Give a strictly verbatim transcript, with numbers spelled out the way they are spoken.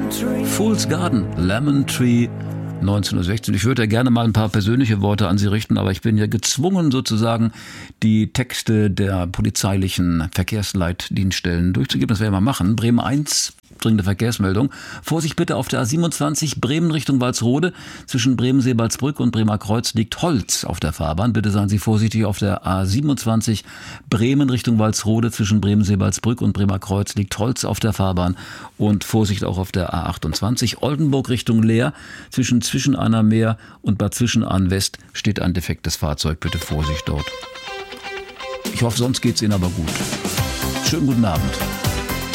Fool's Garden, Lemon Tree, neunzehn Uhr sechzehn. Ich würde ja gerne mal ein paar persönliche Worte an Sie richten, aber ich bin ja gezwungen, sozusagen die Texte der polizeilichen Verkehrsleitdienststellen durchzugeben. Das werden wir machen. Bremen eins, dringende Verkehrsmeldung. Vorsicht bitte auf der A siebenundzwanzig Bremen Richtung Walsrode. Zwischen Bremen-Seebaldsbrück und Bremer Kreuz liegt Holz auf der Fahrbahn. Bitte seien Sie vorsichtig auf der A siebenundzwanzig Bremen Richtung Walsrode. Zwischen Bremen-Seebaldsbrück und Bremer Kreuz liegt Holz auf der Fahrbahn. Und Vorsicht auch auf der A achtundzwanzig Oldenburg Richtung Leer. Zwischen Zwischenahner Meer und Bad Zwischenahn West steht ein defektes Fahrzeug. Bitte Vorsicht dort. Ich hoffe, sonst geht's Ihnen aber gut. Schönen guten Abend.